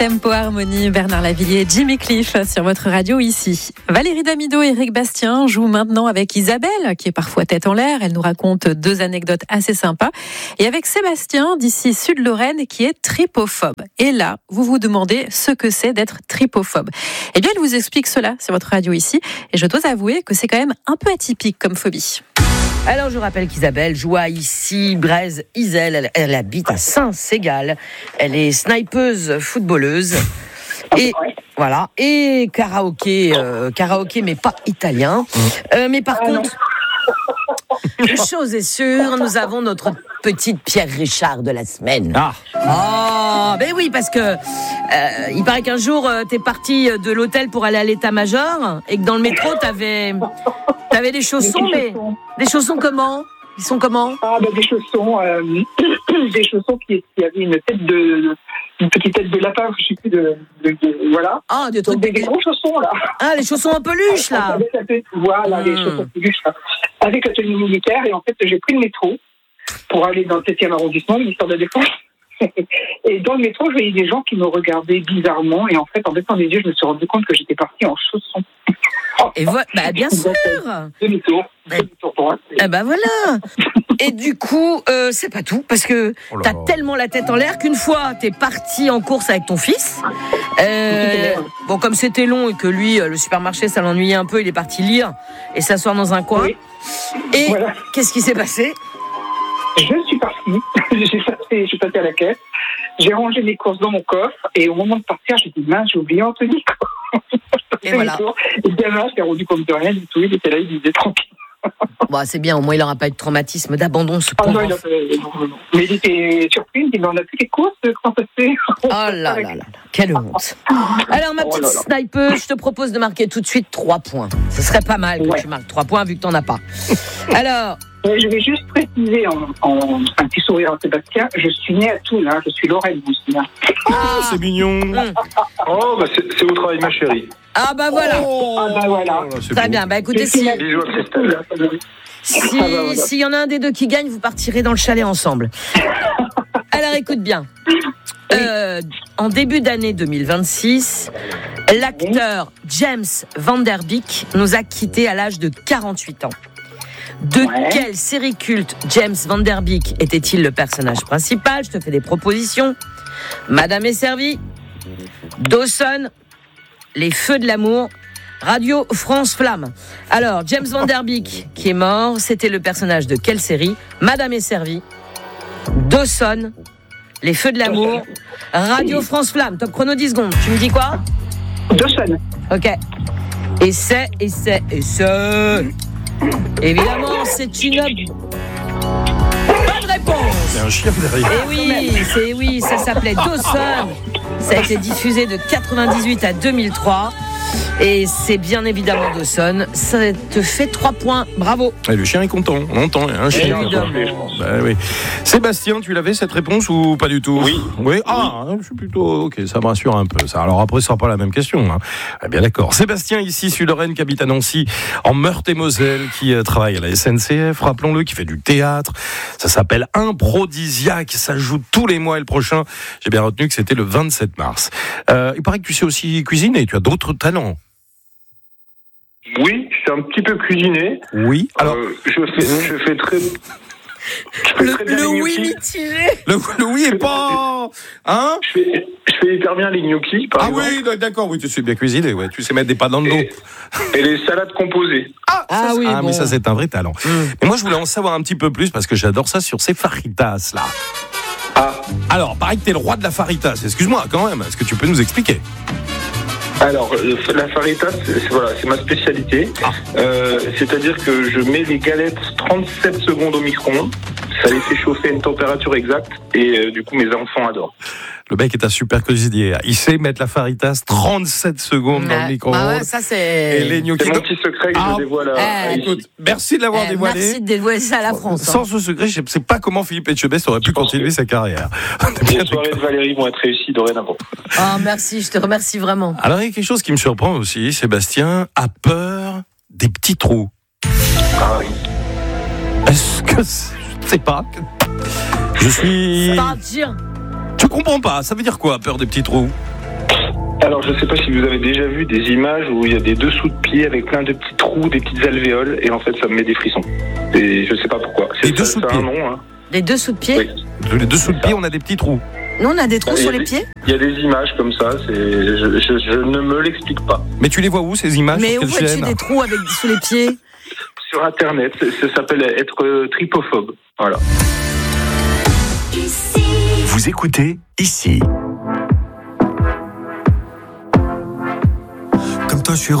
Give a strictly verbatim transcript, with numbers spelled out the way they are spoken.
Tempo Harmonie, Bernard Lavilliers, Jimmy Cliff sur votre radio ici. Valérie Damido et Éric Bastien jouent maintenant avec Isabelle, qui est parfois tête en l'air. Elle nous raconte deux anecdotes assez sympas. Et avec Sébastien, d'ici Sud-Lorraine, qui est tripophobe. Et là, vous vous demandez ce que c'est d'être tripophobe. Eh bien, il vous explique cela sur votre radio ici. Et je dois avouer que c'est quand même un peu atypique comme phobie. Alors je rappelle qu'Isabelle joue à ici Braise Isel, elle, elle habite à Saint-Ségal, elle est snipeuse footballeuse et voilà et karaoké, euh, karaoké mais pas italien. Euh, mais par contre, chose est sûre, nous avons notre petite Pierre Richard de la semaine. Ah. Oh, ben oui, parce que euh, il paraît qu'un jour euh, t'es parti de l'hôtel pour aller à l'état-major et que dans le métro t'avais t'avais des chaussons, des mais chaussons. Des chaussons comment? Ils sont comment? Ah ben des chaussons, euh, des chaussons qui, qui avaient une tête de, une petite tête de lapin, je sais plus de, de, de voilà. Ah, des trucs, des, des gros chaussons là. Ah, les chaussons en peluche là. Voilà, mmh. Les chaussons en peluche là. Avec la tenue militaire et en fait j'ai pris le métro pour aller dans le septième arrondissement, l'histoire de la Défense. Et dans le métro, je voyais des gens qui me regardaient bizarrement et en fait, en baissant les yeux, je me suis rendu compte que j'étais partie en chaussons. Et voilà, bah bien sûr. Demi-tour. Demi-tour pour moi. Eh ben voilà. Et du coup, euh, c'est pas tout, parce que oh t'as tellement la tête en l'air qu'une fois, t'es parti en course avec ton fils. Euh, bon, comme c'était long et que lui, le supermarché, ça l'ennuyait un peu, il est parti lire et s'asseoir dans un coin. Oui. Et voilà. Qu'est-ce qui s'est passé? Je suis partie, j'ai passé, je suis passée à la caisse, j'ai rangé mes courses dans mon coffre et au moment de partir, j'ai dit mince, j'ai oublié Anthony. Et voilà. Et le gamin s'est rendu compte de rien du tout, il était là, il disait tranquille. Bon, c'est bien, au moins il n'aura pas eu de traumatisme d'abandon, ce ah pauvre. Non, il a fait, non, non, non. Mais il était surpris, il dit, on a fait les courses, comment ça se fait? Oh là là là, quelle honte. Alors ma petite oh sniper, je te propose de marquer tout de suite trois points. Ce serait pas mal que ouais. tu marques trois points vu que t'en as pas. Alors... Je vais juste préciser en, en un petit sourire à Sébastien, je suis née à Toul, hein, je suis Lorraine aussi. Hein. Oh, c'est mignon. Mmh. Oh, bah c'est, c'est au travail, ma chérie. Ah bah voilà. Oh, ah bah voilà. Oh, très beau. Bien, bah écoutez, si si, ah bah voilà. S'il y en a un des deux qui gagne, vous partirez dans le chalet ensemble. Alors écoute bien. Euh, en début d'année deux mille vingt-six, l'acteur James Van Der Beek nous a quittés à l'âge de quarante-huit ans. De ouais. quelle série culte James Van Der Beek était-il le personnage principal? Je te fais des propositions. Madame est servie, Dawson, Les Feux de l'amour, Radio France Flamme. Alors, James Van Der Beek, qui est mort, c'était le personnage de quelle série? Madame est servie, Dawson, Les Feux de l'amour, Radio France Flamme. Top chrono dix secondes. Tu me dis quoi? Dawson. Ok. Et c'est, et c'est, et c'est... Évidemment, c'est une bonne réponse. C'est un chien derrière. Et oui, c'est oui, ça s'appelait Dawson. Ça a été diffusé de quatre-vingt-dix-huit à deux mille trois. Et c'est bien évidemment Dawson. Ça te fait trois points. Bravo. Et le chien est content. On entend, il y a un chien. Bah, oui. Sébastien, tu l'avais cette réponse ou pas du tout? Oui. Oui. Ah, je suis plutôt. Ok, ça me rassure un peu. Ça. Alors après, ce sera pas la même question. Hein. Eh bien d'accord. Sébastien, ici, Sud-Lorraine, qui habite à Nancy, en Meurthe-et-Moselle, qui euh, travaille à la S N C F, rappelons-le, qui fait du théâtre. Ça s'appelle Improdisiaque. Ça joue tous les mois et le prochain, j'ai bien retenu que c'était le vingt-sept mars. Euh, il paraît que tu sais aussi cuisiner. Tu as d'autres talents. Oui, je sais un petit peu cuisiner. Oui. Alors, euh, je fais, je fais très. Je fais le très bien le les oui gnocchis. mitigé. Le, le oui est pas. Hein? Je fais, je fais hyper bien les gnocchis, par ah exemple. oui, d'accord, oui, tu sais bien cuisiner, ouais. Tu sais mettre des pâtes dans le dos. Et, et les salades composées. Ah, ah ça, oui, ah bon. mais ça c'est un vrai talent. Mmh. Mais moi je voulais en savoir un petit peu plus parce que j'adore ça sur ces faritas là. Ah. Alors, pareil que t'es le roi de la faritas. Excuse-moi quand même. Est-ce que tu peux nous expliquer? Alors, la faritas, c'est, voilà, c'est ma spécialité. Ah. Euh, c'est-à-dire que je mets les galettes trente-sept secondes au micro-ondes. Ça les fait chauffer à une température exacte. Et euh, du coup, mes enfants adorent. Le mec est un super cuisinier. Il sait mettre la faritas trente-sept secondes dans le micro-ondes. Ah ouais, ça c'est... Et les gnocchis. C'est mon petit secret que ah, je dévoile à, eh, à écoute, merci de l'avoir eh, dévoilé. Merci de dévoiler ça à la France. Sans hein. ce secret, je ne sais pas comment Philippe Etchebest aurait pu continuer que... sa carrière. Les soirées de Valérie vont être réussies dorénavant. Oh, merci, je te remercie vraiment. Alors, il y a quelque chose qui me surprend aussi. Sébastien a peur des petits trous. Ah oui. Est-ce que... C'est... Je ne sais pas. Je suis... Pas dire. Je comprends pas. Ça veut dire quoi, peur des petits trous? Alors, je ne sais pas si vous avez déjà vu des images où il y a des dessous de pieds avec plein de petits trous, des petites alvéoles, et en fait, ça me met des frissons. Et je ne sais pas pourquoi. C'est, les dessous de pieds. Un nom, hein. Les dessous de pieds. Oui. Les dessous de pieds, on a des petits trous. Nous, on a des trous il sur des, les pieds. Il y a des images comme ça. C'est, je, je, je ne me l'explique pas. Mais tu les vois où ces images? Mais sur où quelle vois-tu chaîne? des trous avec sous les pieds? Sur Internet, ça s'appelle être tripophobe. Voilà. Vous écoutez ici. Comme toi, je suis